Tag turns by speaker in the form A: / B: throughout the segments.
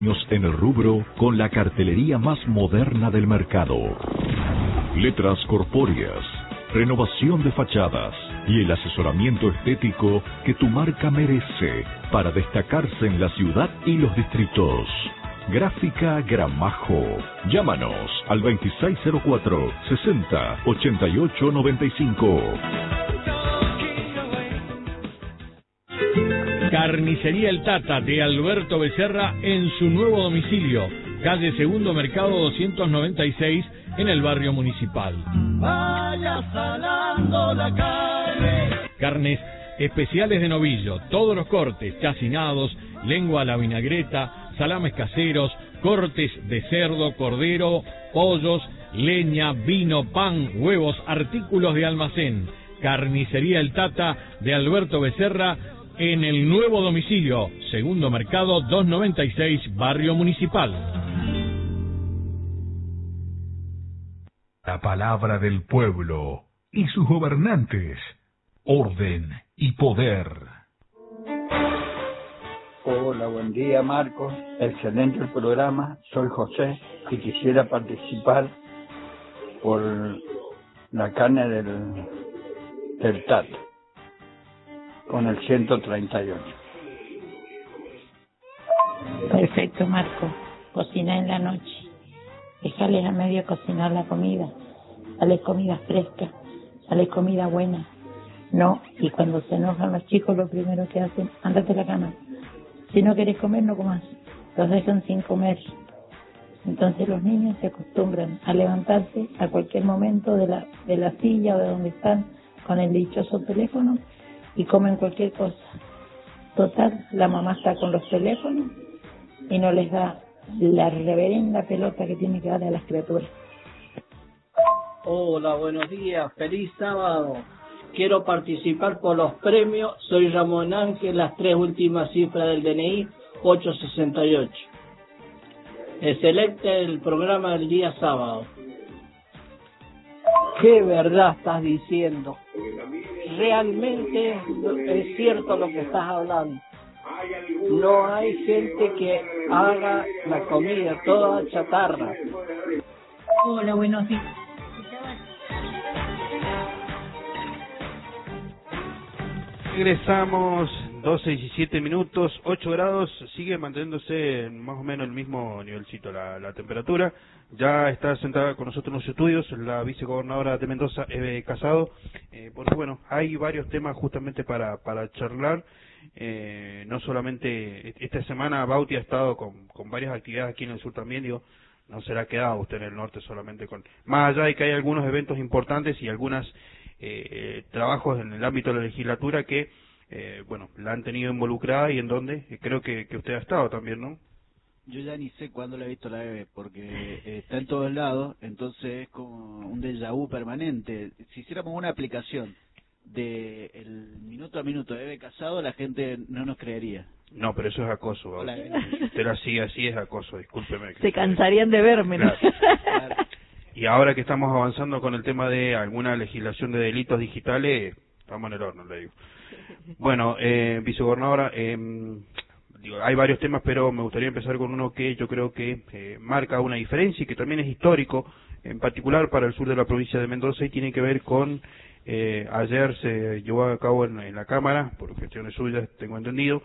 A: En el rubro con la cartelería más moderna del mercado. Letras corpóreas, renovación de fachadas y el asesoramiento estético que tu marca merece para destacarse en la ciudad y los distritos. Gráfica Gramajo. Llámanos al 2604 60 88 95.
B: Carnicería El Tata de Alberto Becerra en su nuevo domicilio, calle Segundo Mercado 296 en el barrio Municipal.
C: Vaya salando la carne.
B: Carnes especiales de novillo, todos los cortes, chacinados, lengua a la vinagreta, salames caseros, cortes de cerdo, cordero, pollos, leña, vino, pan, huevos, artículos de almacén. Carnicería El Tata de Alberto Becerra en el nuevo domicilio, Segundo Mercado 296, barrio Municipal.
D: La palabra del pueblo y sus gobernantes, orden y poder.
E: Hola, buen día, Marcos. Excelente el programa. Soy José y quisiera participar por la carne del Tata con el 138.
F: Perfecto, Marco. Cocina en la noche. Déjales a medio cocinar la comida. Dale comida fresca. Dale comida buena. No, y cuando se enojan los chicos, lo primero que hacen, ándate a la cama. Si no querés comer, no comas. Los dejan sin comer. Entonces los niños se acostumbran a levantarse a cualquier momento de la silla o de donde están con el dichoso teléfono y comen cualquier cosa. Total, la mamá está con los teléfonos y no les da la reverenda pelota que tiene que darle a las criaturas.
G: Hola, buenos días, feliz sábado. Quiero participar por los premios. Soy Ramón Ángel, las 3 últimas cifras del DNI, 868. Excelente el programa del día sábado. ¿Qué verdad estás diciendo? Realmente es cierto lo que estás hablando. No hay gente que haga la comida, toda chatarra.
F: Hola, buenos días.
H: Regresamos, 12:17, 8 grados, sigue manteniéndose más o menos el mismo nivelcito la temperatura. Ya está sentada con nosotros en los estudios la vicegobernadora de Mendoza, Eve Casado, porque bueno, hay varios temas justamente para charlar. No solamente esta semana Bauti ha estado con varias actividades aquí en el sur también, digo, no se le ha quedado usted en el norte solamente con, más allá de que hay algunos eventos importantes y algunas trabajos en el ámbito de la legislatura que bueno, la han tenido involucrada y en donde creo que usted ha estado también, ¿no?
I: Yo ya ni sé cuándo la he visto la Eve, porque está en todos lados, entonces es como un déjà vu permanente. Si hiciéramos una aplicación de el minuto a minuto de Eve Casado, la gente no nos creería.
H: No, pero eso es acoso.
I: Hola,
H: si usted la sigue así es acoso, discúlpeme.
J: Se cansarían de verme, ¿no?
H: Claro. Y ahora que estamos avanzando con el tema de alguna legislación de delitos digitales, estamos en el horno, le digo. Bueno, vicegobernadora, hay varios temas, pero me gustaría empezar con uno que yo creo que marca una diferencia y que también es histórico, en particular para el sur de la provincia de Mendoza, y tiene que ver con, ayer se llevó a cabo en la Cámara, por gestiones suyas, tengo entendido,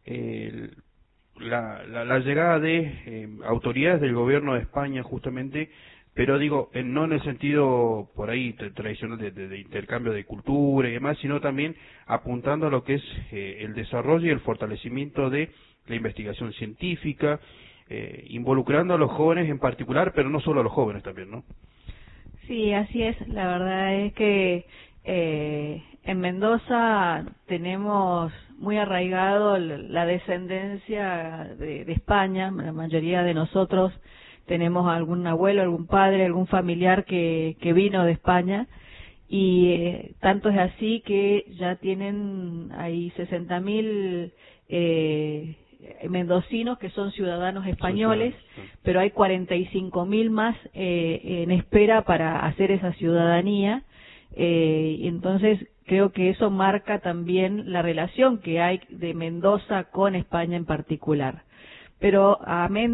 H: la llegada de autoridades del gobierno de España justamente, pero digo, no en el sentido por ahí tradicional de intercambio de cultura y demás, sino también apuntando a lo que es el desarrollo y el fortalecimiento de la investigación científica, involucrando a los jóvenes en particular, pero no solo a los jóvenes también, ¿no?
J: Sí, así es. La verdad es que en Mendoza tenemos muy arraigado la descendencia de España. La mayoría de nosotros tenemos algún abuelo, algún padre, algún familiar que vino de España, y tanto es así que ya tienen ahí 60.000 mendocinos que son ciudadanos españoles, pero hay 45.000 más en espera para hacer esa ciudadanía, y entonces creo que eso marca también la relación que hay de Mendoza con España en particular. Pero amén